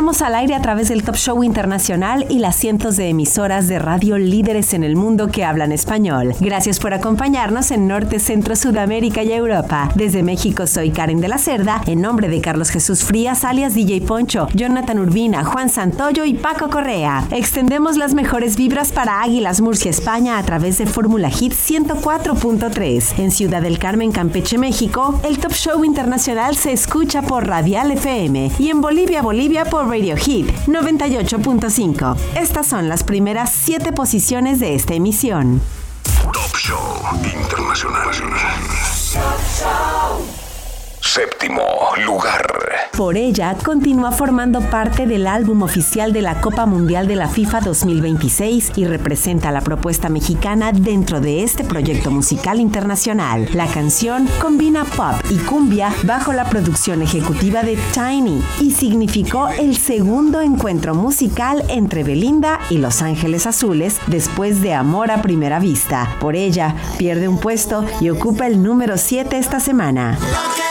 Estamos al aire a través del Top Show Internacional y las cientos de emisoras de radio líderes en el mundo que hablan español. Gracias por acompañarnos en Norte, Centro, Sudamérica y Europa. Desde México soy Karen de la Cerda, en nombre de Carlos Jesús Frías, alias DJ Poncho, Jonathan Urbina, Juan Santoyo y Paco Correa. Extendemos las mejores vibras para Águilas Murcia, España a través de Fórmula Hit 104.3. En Ciudad del Carmen, Campeche, México, el Top Show Internacional se escucha por Radial FM y en Bolivia, por Radio Hit 98.5. Estas son las primeras 7 posiciones de esta emisión. Top Show Internacional. Séptimo lugar. Por ella, continúa formando parte del álbum oficial de la Copa Mundial de la FIFA 2026 y representa la propuesta mexicana dentro de este proyecto musical internacional. La canción combina pop y cumbia bajo la producción ejecutiva de Tiny y significó el segundo encuentro musical entre Belinda y Los Ángeles Azules después de Amor a Primera Vista. Por ella, pierde un puesto y ocupa el número 7 esta semana.